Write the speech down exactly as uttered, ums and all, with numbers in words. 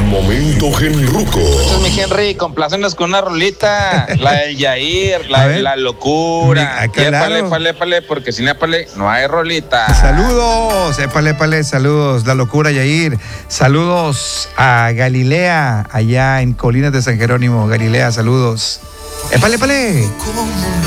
momento genruco. Entonces, mi Henry, complácenos con una rolita. La del Yair, la de la locura. Ah, claro. Épale, épale, épale, porque sin épale no hay rolita. Saludos, épale, épale, saludos. La locura, Yair. Saludos a Galilea, allá en Colinas de San Jerónimo. Galilea, saludos. Épale, épale.